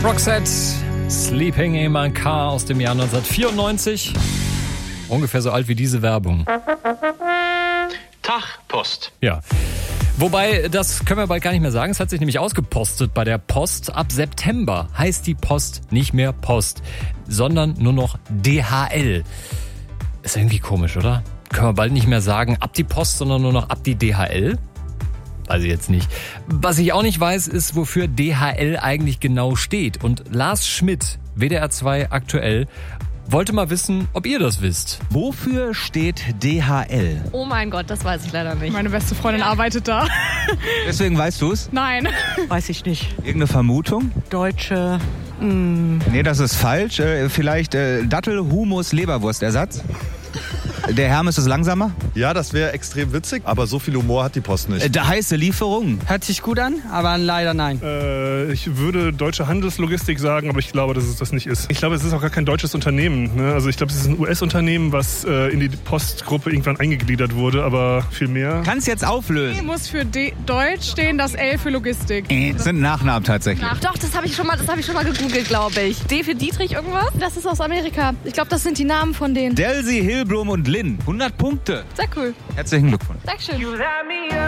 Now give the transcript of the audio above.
Roxette, Sleeping in my Car aus dem Jahr 1994. Ungefähr so alt wie diese Werbung. Tag, Post. Ja. Wobei, das können wir bald gar nicht mehr sagen. Es hat sich nämlich ausgepostet bei der Post. Ab September heißt die Post nicht mehr Post, sondern nur noch DHL. Ist irgendwie komisch, oder? Können wir bald nicht mehr sagen, ab die Post, sondern nur noch ab die DHL? Weiß ich jetzt nicht. Was ich auch nicht weiß, ist, wofür DHL eigentlich genau steht. Und Lars Schmidt, WDR 2 aktuell, wollte mal wissen, ob ihr das wisst. Wofür steht DHL? Oh mein Gott, das weiß ich leider nicht. Meine beste Freundin arbeitet da. Deswegen weißt du es? Nein. Weiß ich nicht. Irgendeine Vermutung? Deutsche. Nee, das ist falsch. Vielleicht Dattel, Hummus, Leberwurstersatz? Der Hermes ist langsamer? Ja, das wäre extrem witzig, aber so viel Humor hat die Post nicht. Der heiße Lieferung. Hört sich gut an, aber leider nein. Ich würde deutsche Handelslogistik sagen, aber ich glaube, dass es das nicht ist. Ich glaube, es ist auch gar kein deutsches Unternehmen. Ne? Also ich glaube, es ist ein US-Unternehmen, was in die Postgruppe irgendwann eingegliedert wurde, aber viel mehr. Kannst jetzt D auflösen. muss für Deutsch stehen, das L für Logistik. Das sind Nachnamen tatsächlich. Ach doch, das habe ich schon mal gegoogelt, glaube ich. D für Dietrich irgendwas? Das ist aus Amerika. Ich glaube, das sind die Namen von denen. Delsi, Hilblum und Lynn. 100 Punkte. Sehr cool. Herzlichen Glückwunsch. Dankeschön.